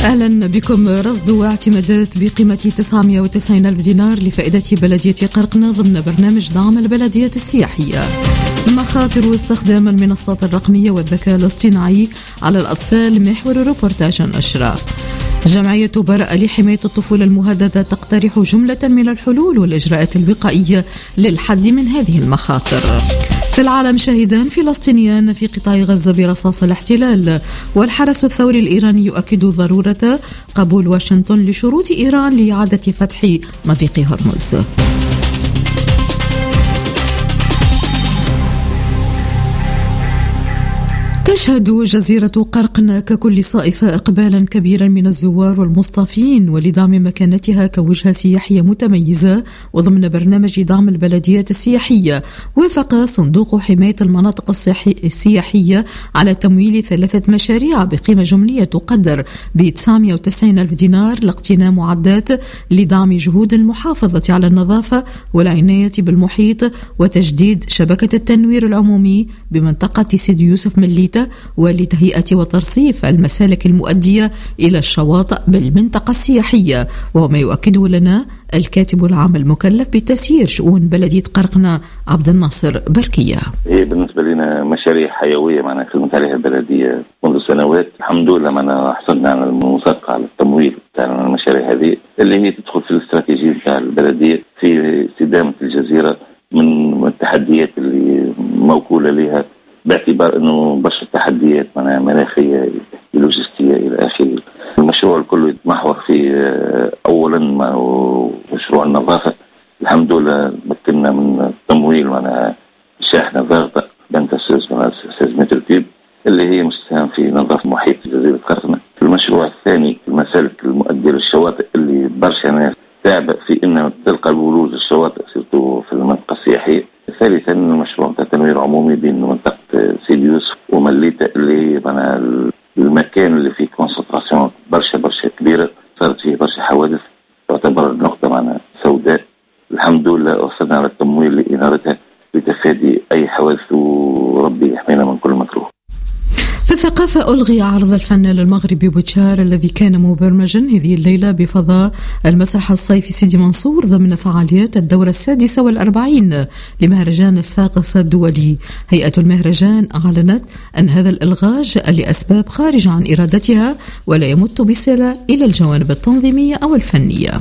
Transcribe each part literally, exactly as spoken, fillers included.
أهلا بكم. رصد واعتمادات بقيمة تسعمائة وتسعين ألف دينار لفائدة بلدية قرقنة ضمن برنامج دعم البلدية السياحية. مخاطر استخدام المنصات الرقمية والذكاء الاصطناعي على الأطفال، محور روبورتاج النشرة. جمعية برأ لحماية الطفولة المهددة تقترح جملة من الحلول والإجراءات الوقائية للحد من هذه المخاطر. في العالم، شهدان فلسطينيان في قطاع غزة برصاص الاحتلال، والحرس الثوري الإيراني يؤكد ضرورة قبول واشنطن لشروط إيران لإعادة فتح مضيق هرمز. تشهد جزيرة قرقنة ككل صائفة إقبالا كبيرا من الزوار والمصطافين، ولدعم مكانتها كوجهة سياحية متميزة وضمن برنامج دعم البلديات السياحية، وافق صندوق حماية المناطق السياحية على تمويل ثلاثة مشاريع بقيمة جملية تقدر ب تسعمائة وتسعين ألف دينار لاقتناء معدات لدعم جهود المحافظة على النظافة والعناية بالمحيط وتجديد شبكة التنوير العمومي بمنطقة سيدي يوسف مليتة، ولتهيئة وترصيف المسالك المؤدية إلى الشواطئ بالمنطقة السياحية، وهو ما يؤكده لنا الكاتب العام المكلف بتسيير شؤون بلدية قرقنة عبد الناصر بركية. هي بالنسبة لنا مشاريع حيوية معنا خدمت عليها البلدية منذ سنوات، الحمد لله معنا حصلنا على الموافقة على التمويل بتاع المشاريع هذه اللي هي تدخل في الاستراتيجية بتاع البلدية في استدامة الجزيرة من التحديات اللي موكولة لها، باعتبار انه برشا تحديات معناها مناخيه لوجستيه الى اخره. المشروع الكل يتمحور في اولا مشروع النظافه، الحمد لله مكننا من التمويل معناها شاحنه ضغطه بنت ستة متر كيوب اللي هي مساهم في نظافه محيط جزيره قرقنة. المشروع الثاني المسالك المؤديه للشواطئ اللي برشا ناس تعب في انها تلقى الولوج الشواطئ سيرتو في المنطقه السياحيه. ثالثا المشروع تاع تنوير عمومي بين منطقه سيدي يوسف ومليتة اللي معناها المكان اللي فيه كونسنتراسيون برشا برشا كبيره، صارت فيه برشا حوادث، تعتبر النقطه معناها سوداء. الحمد لله وصلنا على التمويل لإنارتها لتفادي اي حوادث، وربي يحمينا من كل مكروه. في الثقافة، ألغي عرض الفنان المغربي بوتشار الذي كان مبرمجا هذه الليلة بفضاء المسرح الصيفي سيدي منصور ضمن فعاليات الدورة السادسة والأربعين لمهرجان الساقصة الدولي. هيئة المهرجان أعلنت أن هذا الإلغاء جاء لأسباب خارجة عن إرادتها ولا يمت بصلة إلى الجوانب التنظيمية أو الفنية.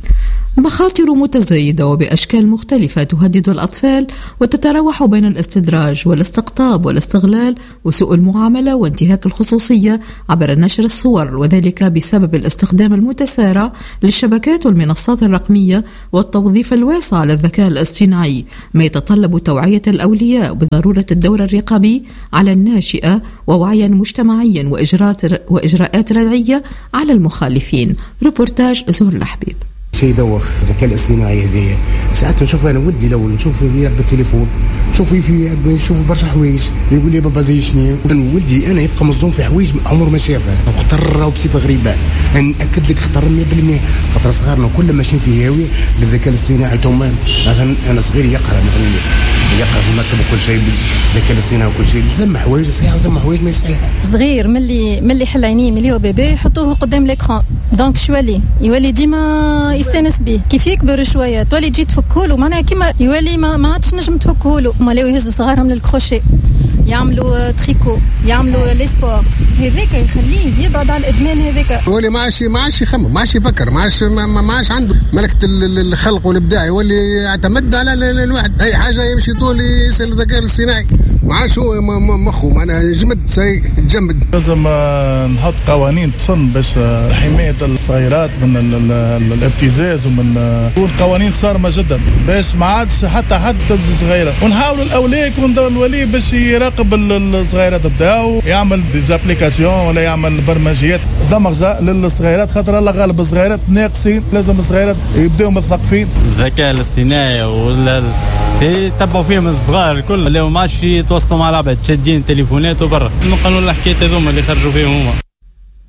مخاطر متزايدة وبأشكال مختلفة تهدد الأطفال وتتراوح بين الاستدراج والاستقطاب والاستغلال وسوء المعاملة وانتهاك الخصوصية عبر نشر الصور، وذلك بسبب الاستخدام المتسارع للشبكات والمنصات الرقمية والتوظيف الواسع للذكاء الاصطناعي، ما يتطلب توعية الأولياء بضرورة الدور الرقابي على الناشئة ووعيا مجتمعيا وإجراءات وإجراءات ردعية على المخالفين. روبورتاج زهر الحبيب. شيء دوخ الذكاء الاصطناعي هذايا، ساعات نشوف انا ولدي لو نشوف يلعب بالتليفون، نشوف في يشوف برشا حوايج، يقول لي بابا زي شنو، ولدي انا يبقى مصدوم في حوايج عمره ما شافها، اختار بصفه غريبه. انا ناكد لك اختار مية بالمية، خاطر صغارنا كل ماشيين في هاويه للذكاء الاصطناعي. توما مثلا انا صغير يقرا مثلا يقرا في المكتب وكل شيء بالذكاء الاصطناعي وكل شيء، ثم حوايج صحيحه وثم حوايج ما صحيحه. صغير ملي ملي حل عينيه ملي هو بيبي يحطوه قدام الاكران، دونك شوالي يولي ديما يستانس به. كيف يكبر شويه تولي تجي تفكهولو معناها كيما يولي ما ما عادش نجم تفكهولو. هما لاو يهزوا صغارهم للكروشي، يعملوا تريكو، يعملوا لي سبور، هذاك يخليه يبعد على الادمان. هذاك يولي ما عادش ما عادش يخمم، ما عادش يفكر، ما عادش ما عادش عنده ملكه الخلق والابداع، يولي يعتمد على الواحد اي حاجه يمشي طول يسال الذكاء الاصطناعي، ما عادش هو مخه معناها جمد سي جمد. لازم نحط قوانين تصن باش حمايه الصغيرات من الابتزاز ومن قوانين صارمه جدا باش ما عادش حتى حد تز صغيره، ونحاولوا الاولاد يكون الولي باش يراقب الصغيرات بتاعو، يعمل ديزابليكاسيون ولا يعمل برمجيات دمغ للصغيرات، خاطر الله غالب الصغيرات ناقصين، لازم الصغيرات يبداو مثقفين. الذكاء الاصطناعي ولا يتبعوا فيهم الصغار الكل اللي ما عادش يتواصلوا مع العباد، شادين تليفونات وبرا. لازم قانون الحكايات هذوما اللي خرجوا فيهم هما.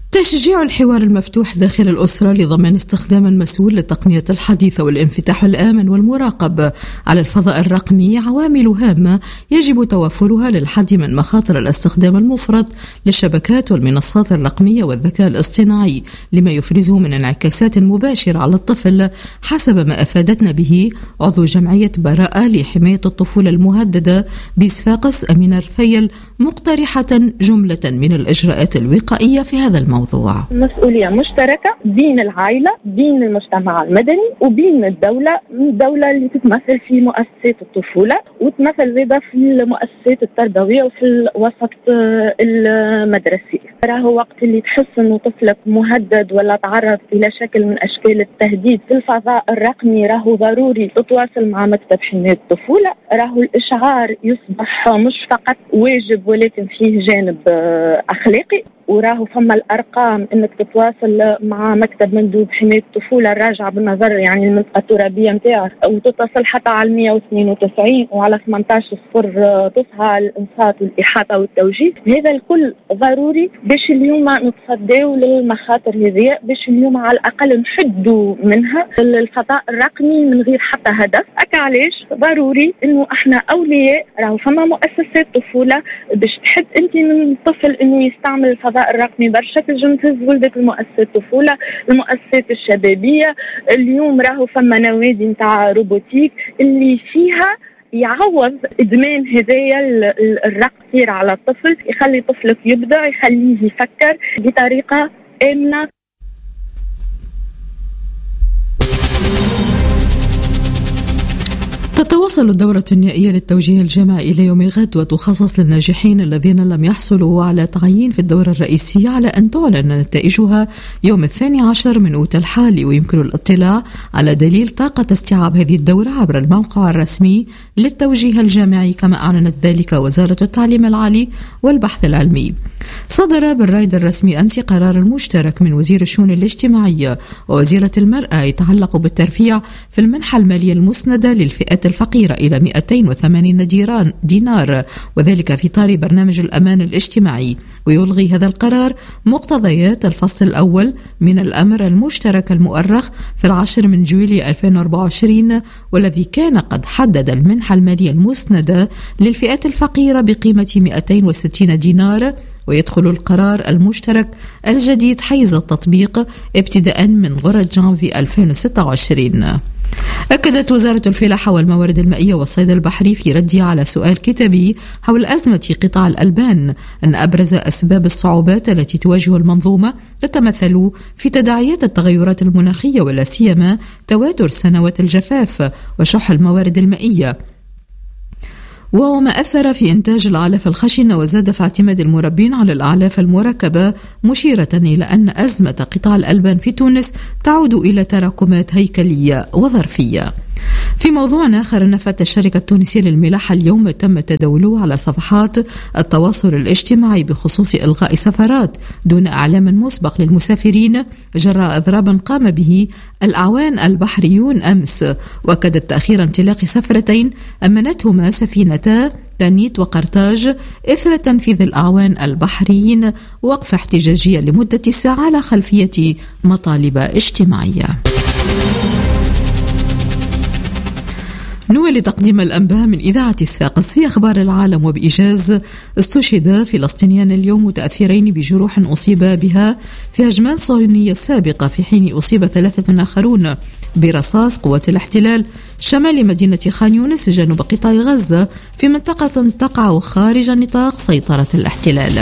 تشجيع الحوار المفتوح داخل الأسرة لضمان استخدام مسؤول للتقنية الحديثة والانفتاح الآمن والمراقب على الفضاء الرقمي عوامل هامة يجب توفرها للحد من مخاطر الاستخدام المفرط للشبكات والمنصات الرقمية والذكاء الاصطناعي لما يفرزه من انعكاسات مباشرة على الطفل، حسب ما أفادتنا به عضو جمعية براءة لحماية الطفولة المهددة بصفاقس أمينة رفيل، مقترحة جملة من الإجراءات الوقائية في هذا الموضوع. مسؤولية مشتركة بين العائلة، بين المجتمع المدني، وبين الدولة. الدولة اللي تتمثل في مؤسسات الطفولة وتمثل زيادة في المؤسسات التربوية وفي الوسط المدرسي. راهو وقت اللي تحس انه طفلك مهدد ولا تعرض الى شكل من اشكال التهديد في الفضاء الرقمي، راهو ضروري تتواصل مع مكتب حماية الطفولة. راهو الاشعار يصبح مش فقط واجب ولكن فيه جانب اخلاقي، وراهو فما الارقام انك تتواصل مع مكتب مندوب حمايه الطفوله الراجعه بالنظر يعني المنطقه الترابيه نتاعك، وتتصل حتى على مية واثنين وتسعين وعلى ثمانية عشر صفر تصحى الانصات والاحاطه والتوجيه. هذا الكل ضروري باش اليوم نتصداو للمخاطر هذه، باش اليوم على الاقل نحدوا منها الفضاء الرقمي من غير حتى هدف. اكا علاش ضروري انه احنا اولياء، راهو فما مؤسسات طفوله باش تحد انت من الطفل انه يستعمل الفضاء الرقمي برشا. تنجم تهز ولدك المؤسسات الطفوله، المؤسسات الشبابيه. اليوم راهو فما نوادي نتاع روبوتيك اللي فيها يعوض ادمان هدايا الرقص على الطفل، يخلي طفلك يبدع، يخليه يفكر بطريقه امنه. تتواصل الدورة النهائية للتوجيه الجامعي إلى يوم غد، وتخصص للناجحين الذين لم يحصلوا على تعيين في الدورة الرئيسية على أن تعلن نتائجها يوم الثاني عشر من أوت الحالي. ويمكن الاطلاع على دليل طاقة استيعاب هذه الدورة عبر الموقع الرسمي للتوجيه الجامعي، كما أعلنت ذلك وزارة التعليم العالي والبحث العلمي. صدر بالرايد الرسمي أمس قرار مشترك من وزير الشؤون الاجتماعية ووزيرة المرأة يتعلق بالترفيع في المنحة المالية المسندة للفئات الفقيرة إلى مئتين وثمانين دينار، وذلك في إطار برنامج الأمان الاجتماعي. ويلغي هذا القرار مقتضيات الفصل الأول من الأمر المشترك المؤرخ في العاشر من جويلية ألفين وأربعة وعشرين، والذي كان قد حدد المنحة المالية المسندة للفئات الفقيرة بقيمة مئتين وستين دينار. ويدخل القرار المشترك الجديد حيز التطبيق ابتداء من غرة جانفي ألفين وستة وعشرين. أكدت وزارة الفلاحة والموارد المائية والصيد البحري في ردها على سؤال كتابي حول أزمة قطاع الألبان أن أبرز أسباب الصعوبات التي تواجه المنظومة تتمثل في تداعيات التغيرات المناخية، ولا سيما تواتر سنوات الجفاف وشح الموارد المائية، وهو ما أثر في إنتاج الأعلاف الخشنة وزاد في اعتماد المربين على الأعلاف المركبة، مشيرة إلى أن أزمة قطاع الألبان في تونس تعود إلى تراكمات هيكلية وظرفية. في موضوع آخر، نفت الشركة التونسية للملاحة اليوم تم تداوله على صفحات التواصل الاجتماعي بخصوص إلغاء سفرات دون إعلام مسبق للمسافرين جراء إضراب قام به الأعوان البحريون أمس، وكاد تأخير انطلاق سفرتين أمنتهما سفينتا تانيت وقرطاج إثر تنفيذ الأعوان البحريين وقف احتجاجية لمدة ساعة على خلفية مطالب اجتماعية. نوى لتقديم الأنباء من إذاعة صفاقس في أخبار العالم. وبإيجاز، استشهد فلسطينيان اليوم متأثرين بجروح أصيب بها في هجمات صهيونية سابقة، في حين أصيب ثلاثة آخرون برصاص قوات الاحتلال شمال مدينة خان يونس جنوب قطاع غزة في منطقة تقع خارج نطاق سيطرة الاحتلال.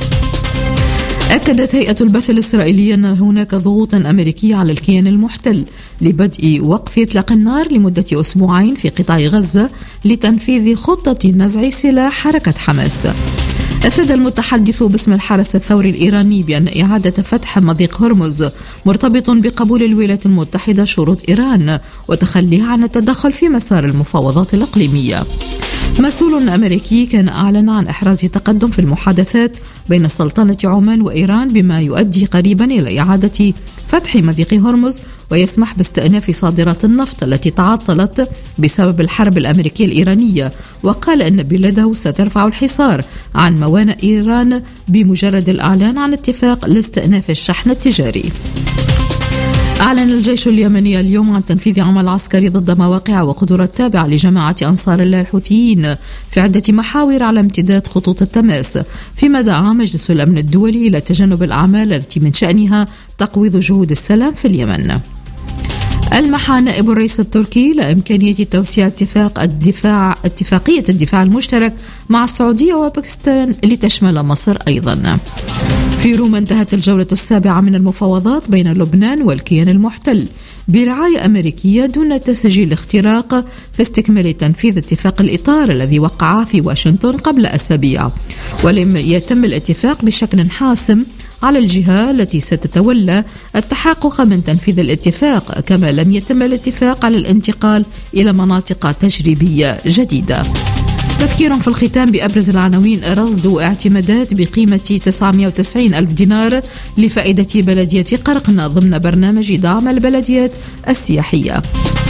أكدت هيئة البث الإسرائيلية أن هناك ضغوطا أمريكية على الكيان المحتل لبدء وقف إطلاق النار لمدة أسبوعين في قطاع غزة لتنفيذ خطة نزع سلاح حركة حماس. أفاد المتحدث باسم الحرس الثوري الإيراني بأن إعادة فتح مضيق هرمز مرتبط بقبول الولايات المتحدة شروط إيران وتخليها عن التدخل في مسار المفاوضات الإقليمية. مسؤول أمريكي كان أعلن عن إحراز تقدم في المحادثات بين سلطنة عمان وإيران بما يؤدي قريبا إلى إعادة فتح مضيق هرمز ويسمح باستئناف صادرات النفط التي تعطلت بسبب الحرب الأمريكية الإيرانية، وقال أن بلاده سترفع الحصار عن موانئ إيران بمجرد الإعلان عن اتفاق لاستئناف الشحن التجاري. أعلن الجيش اليمني اليوم عن تنفيذ عمل عسكري ضد مواقع وقدرات تابعة لجماعة أنصار الله الحوثيين في عدة محاور على امتداد خطوط التماس، فيما دعا مجلس الأمن الدولي إلى تجنب الأعمال التي من شأنها تقويض جهود السلام في اليمن. ألمح نائب الرئيس التركي لإمكانية توسيع اتفاق الدفاع اتفاقية الدفاع المشترك مع السعودية وباكستان لتشمل مصر أيضا. في روما انتهت الجولة السابعة من المفاوضات بين لبنان والكيان المحتل برعاية أمريكية دون تسجيل اختراق في استكمال تنفيذ اتفاق الإطار الذي وقع في واشنطن قبل أسابيع، ولم يتم الاتفاق بشكل حاسم على الجهة التي ستتولى التحقق من تنفيذ الاتفاق، كما لم يتم الاتفاق على الانتقال إلى مناطق تجريبية جديدة. تذكير في الختام بأبرز العناوين: رصد اعتمادات بقيمة تسعمائة وتسعين ألف دينار لفائدة بلدية قرقنة ضمن برنامج دعم البلديات السياحية.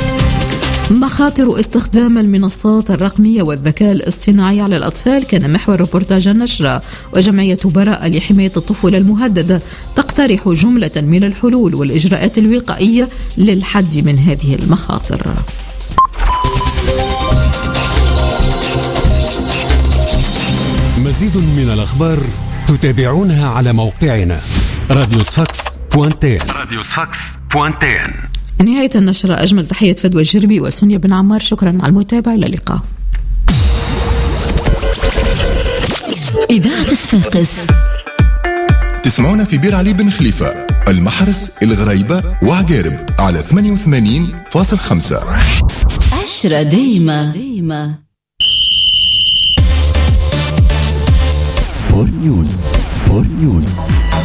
مخاطر استخدام المنصات الرقمية والذكاء الاصطناعي على الأطفال كان محور ريبورتاج النشرة. وجمعية براءة لحماية الطفولة المهددة تقترح جملة من الحلول والإجراءات الوقائية للحد من هذه المخاطر. مزيد من الأخبار تتابعونها على موقعنا راديو صفاقس بوانتين. راديو صفاقس بوانتين. نهاية النشرة. أجمل تحية فدوى الجربي وسونيا بن عمار. شكرا على المتابعة. إلى اللقاء. إذاعة صفاقس تسمعونا في بير علي بن خليفة، المحرس، الغريبة وعقارب على ثمانية وثمانين فاصلة خمسة. عشرة دايما دايما. سبور نيوز. سبور نيوز.